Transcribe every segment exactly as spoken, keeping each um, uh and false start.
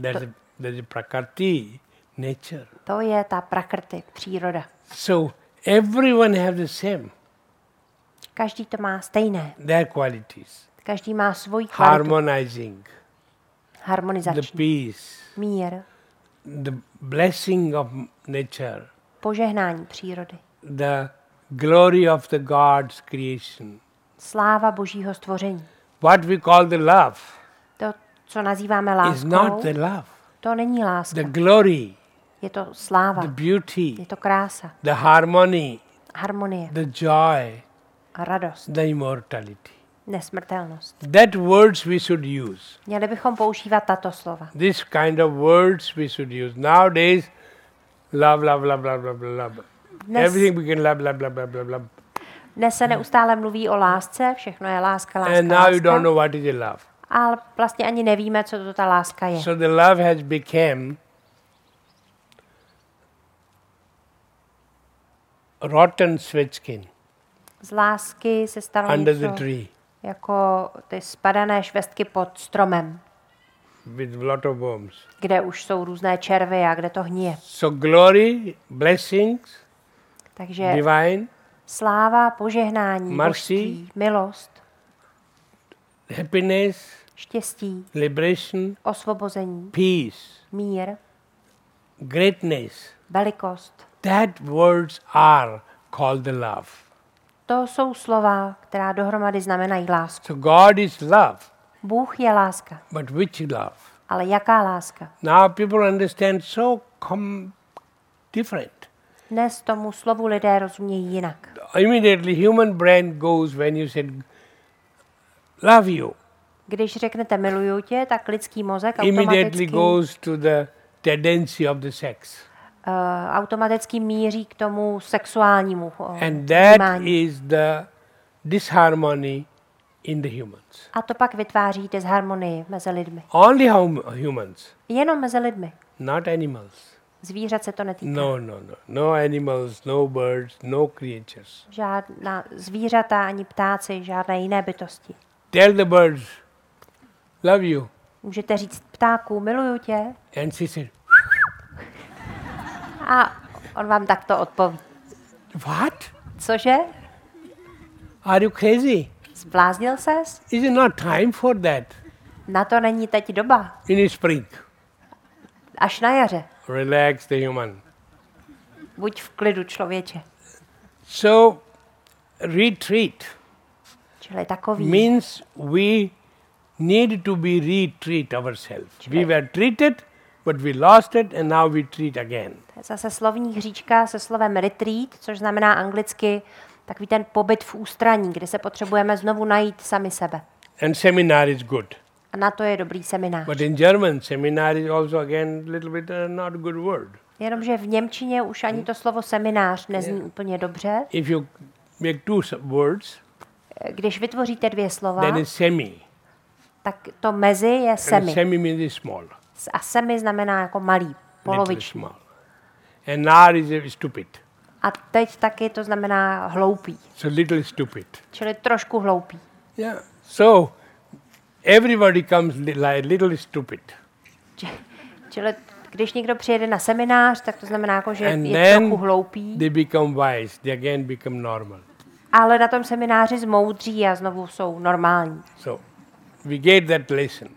That's the, that's the prakrti, nature. To je ta prakrti, příroda. So everyone have the same. Každý to má stejné. Their qualities. Každý má svoji kvalitu. Harmonizing. Harmonizační. The peace. Mír. The blessing of nature. Požehnání přírody. The glory of the God's creation. Sláva Božího stvoření. What we call the love. To, co nazýváme Is láskou, not the love. to není láska. The glory. Je to sláva. The beauty. Je to krása. The harmony. Harmonie. The joy. A radost. The immortality. Nesmrtelnost. That words we should use. Měli bychom používat tato slova. This kind of words we should use. Nowadays, love, love, love, love, love, love. Dnes, Everything we can love, love, love, love, love, love. dnes se neustále mluví o lásce, všechno je láska, láska, And now láska. you don't know what is a love. Ale vlastně ani nevíme, co to ta láska je. So the love has become rotten sweatskin Z lásky se stalo under the něco tree jako ty spadané švestky pod stromem, with a lot of worms. kde už jsou různé červy a kde to hníje. So glory, blessings, Takže divine, sláva, požehnání, Mercy. božství, milost, happiness, štěstí, liberation, osvobození, peace, mír, greatness. velikost. That words are called the love. To jsou slova, která dohromady znamenají lásku. So God is love, Bůh je láska, but which love? ale jaká láska? Now people understand so com- different. Dnes tomu slovu lidé rozumějí jinak. Immediately human brain goes when you said love you. Když řeknete miluju tě, tak lidský mozek Immediately automaticky, goes to the tendency of the sex. uh, automaticky míří k tomu sexuálnímu uh, And that vnímání. is the disharmony in the humans. A to pak vytváří disharmonii mezi lidmi. Only hum- humans, Jenom mezi lidmi. not animals. Zvířat se to netýká. No, no, no. No animals, no birds, no creatures. Žádná zvířata, ani ptáci, žádné jiné bytosti. Tell the birds, love you. Můžete říct ptáku, miluju tě, And she said, a on vám takto odpoví. what? Cože? Are you crazy? Zbláznil ses? Is it not time for that Na to není teď doba. in spring? Až na jaře. Relax the human. Buď v klidu, člověče. So, retreat Čili takový. means we need to be retreat ourselves. We were treated, but we lost it and now we treat again. To je zase slovní hříčka se slovem retreat, což znamená anglicky takový ten pobyt v ústraní, kde se potřebujeme znovu najít sami sebe. And seminar is good. A na to je dobrý seminář. But in German, seminar is also again a little bit uh, not a good word. Jenomže v němčině už ani to slovo seminář nezní úplně dobře. If you make two s- words, Když vytvoříte dvě slova, then it's semi. tak to mezi je And semi. semi means is small. A semi znamená jako malý, Little poloviční. small. And nar is uh, stupid. A teď taky to znamená hloupý, So little stupid. čili trošku hloupý. Yeah. So everybody comes li- like little stupid. Či- Čili když někdo přijede na seminář, tak to znamená, jako, že And je then trochu hloupý, they become wise. They again become normal. ale na tom semináři zmoudří a znovu jsou normální. So we get that lesson.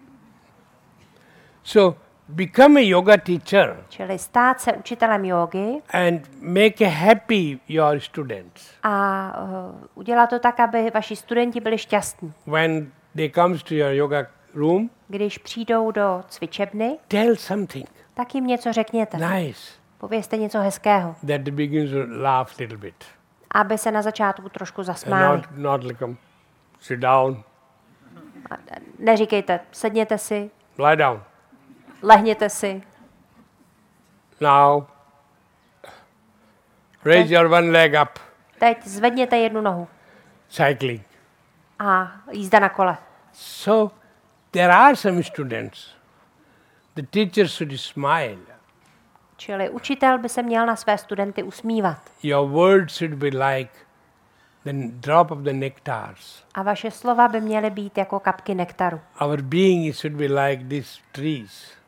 So become a yoga teacher Čili stát se učitelem jógy and make a happy your students. a uh, udělat to tak, aby vaši studenti byli šťastní. When they comes to your yoga room, Když přijdou do cvičebny, tell something tak jim něco řekněte. nice Povězte něco hezkého, that they begins to laugh a little bit. aby se na začátku trošku And zasmáli. not, not like um, sit down, A neříkejte, sedněte si, lie down. lehněte si, Now raise your one leg up, teď zvedněte jednu nohu cycling. a jízda na kole. So there are some students, the teacher should smile. Čili učitel by se měl na své studenty usmívat. Your words should be like the drop of the nectars. A vaše slova by měly být jako kapky nektaru. Our being should be like these trees.